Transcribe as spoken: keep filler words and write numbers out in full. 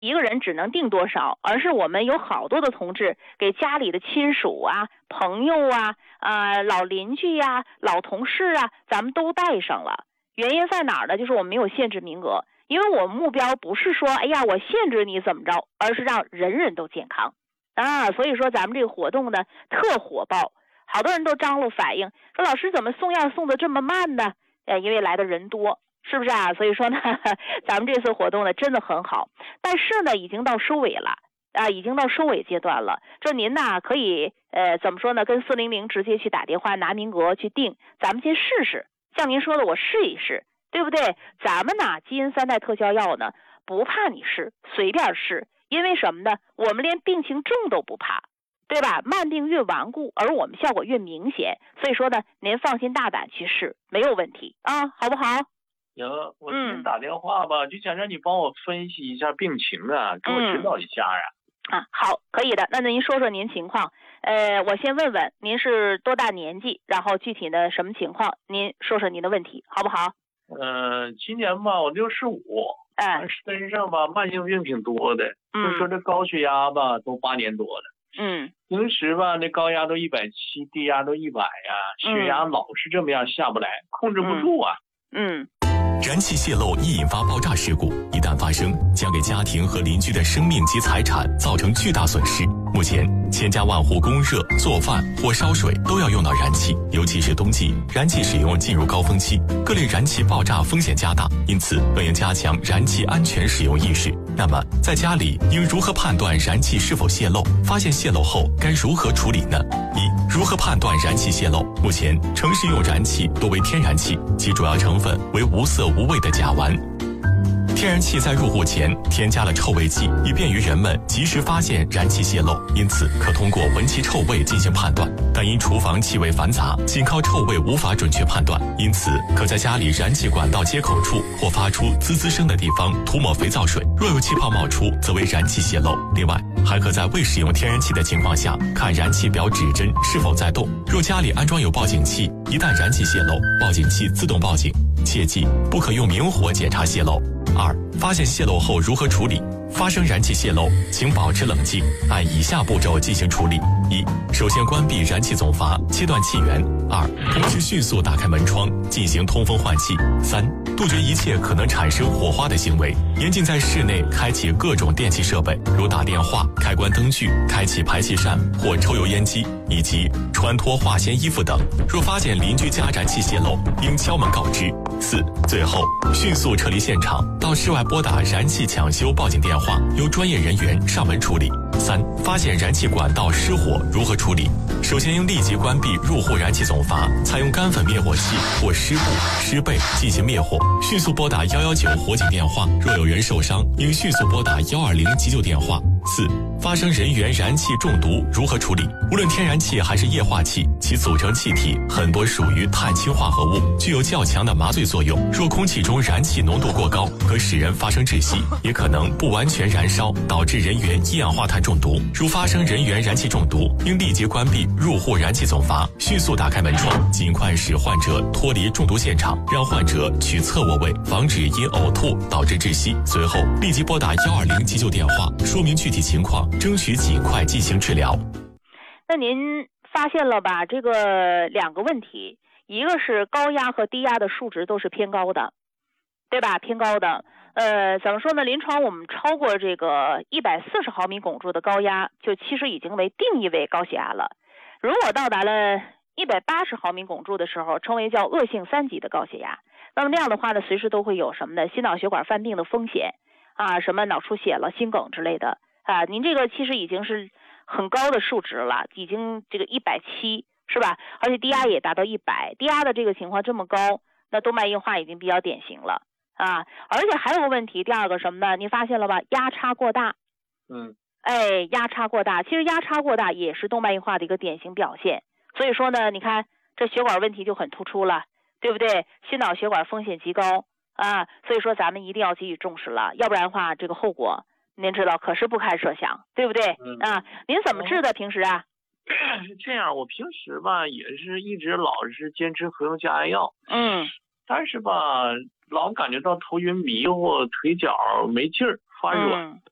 一个人只能定多少，而是我们有好多的同志给家里的亲属啊、朋友啊、呃、老邻居呀、啊、老同事啊，咱们都带上了。原因在哪儿呢？就是我们没有限制名额，因为我们目标不是说，哎呀，我限制你怎么着，而是让人人都健康啊。所以说咱们这个活动呢特火爆，好多人都张罗反应，说老师怎么送样送的这么慢呢？呃，因为来的人多。是不是啊？所以说呢，咱们这次活动呢真的很好，但是呢，已经到收尾了啊，已经到收尾阶段了。这您呢可以呃怎么说呢？跟四零零直接去打电话拿名额去定，咱们先试试。像您说的，我试一试，对不对？咱们呢，基因三代特效药呢，不怕你试，随便试，因为什么呢？我们连病情重都不怕，对吧？慢病越顽固，而我们效果越明显。所以说呢，您放心大胆去试，没有问题啊，好不好？ 行，我今天打电话吧、嗯，就想让你帮我分析一下病情啊，给我指导一下呀、 啊。啊，好，可以的。那您说说您情况。呃，我先问问您是多大年纪，然后具体的什么情况，您说说您的问题，好不好？ 嗯、呃，今年吧，我六十五， 哎， 身上吧慢性病挺多的， 嗯， 就说这高血压吧，都八年多了。 嗯， 平时吧，那高压都一百七，低压都一百呀，血压老是这么样下不来，嗯、控制不住啊。 嗯。嗯燃气泄漏易引发爆炸事故，一旦发生，将给家庭和邻居的生命及财产造成巨大损失。目前，千家万户供热、做饭或烧水都要用到燃气，尤其是冬季，燃气使用进入高峰期，各类燃气爆炸风险加大，因此更应加强燃气安全使用意识。那么，在家里应如何判断燃气是否泄漏？发现泄漏后该如何处理呢？一、如何判断燃气泄漏？目前，城市用燃气多为天然气，其主要成分为无色无味的甲烷。天然气在入户前添加了臭味剂，以便于人们及时发现燃气泄漏，因此可通过闻其臭味进行判断。但因厨房气味繁杂，仅靠臭味无法准确判断，因此可在家里燃气管道接口处或发出滋滋声的地方涂抹肥皂水，若有气泡冒出，则为燃气泄漏。另外，还可在未使用天然气的情况下，看燃气表指针是否在动。若家里安装有报警器，一旦燃气泄漏，报警器自动报警。切记，不可用明火检查泄漏。二、发现泄漏后如何处理？发生燃气泄漏，请保持冷静，按以下步骤进行处理：一、首先关闭燃气总阀，切断气源；二、同时迅速打开门窗，进行通风换气；三、杜绝一切可能产生火花的行为，严禁在室内开启各种电器设备，如打电话、开关灯具、开启排气扇或抽油烟机，以及穿脱化纤衣服等。若发现邻居家燃气泄漏，应敲门告知。四、最后迅速撤离现场，到室外拨打燃气抢修报警电话，由专业人员上门处理。三、发现燃气管道失火如何处理？首先应立即关闭入户燃气总阀，采用干粉灭火器或湿布、湿被进行灭火，迅速拨打一一九火警电话。若有人受伤，应迅速拨打一二零急救电话。四、发生人员燃气中毒如何处理？无论天然气还是液化气，其组成气体很多属于碳氢化合物，具有较强的麻醉作用。若空气中燃气浓度过高，可使人发生窒息，也可能不完全燃烧，导致人员一氧化碳中毒。如发生人员燃气中毒，应立即关闭入户燃气总阀，迅速打开门窗，尽快使患者脱离中毒现场，让患者取侧卧位，防止因呕吐导致窒息。随后立即拨打一二零急救电话，说明具体情况，争取尽快进行治疗。 那您发现了吧？这个两个问题，一个是高压和低压的数值都是偏高的，对吧？偏高的。呃，怎么说呢？临床我们超过这个一百四十毫米汞柱的高压，就其实已经为定义为高血压了。如果到达了一百八十毫米汞柱的时候，称为叫恶性三级的高血压。那么那样的话呢，随时都会有什么呢？心脑血管犯病的风险啊，什么脑出血了、心梗之类的啊。您这个其实已经是很高的数值了，已经这个一百七是吧？而且低压也达到一百，低压的这个情况这么高，那动脉硬化已经比较典型了。啊，而且还有个问题，第二个什么呢？您发现了吧？压差过大。 嗯， 哎，压差过大，其实压差过大也是动脉硬化的一个典型表现。所以说呢，你看这血管问题就很突出了，对不对？心脑血管风险极高啊，所以说咱们一定要给予重视了，要不然的话，这个后果您知道可是不堪设想，对不对？ 嗯、 啊，您怎么治的平时啊？ 是这样，我平时吧也是一直老是坚持服用降压药， 嗯， 但是吧。老感觉到头晕迷糊，腿脚没劲儿，发软。 嗯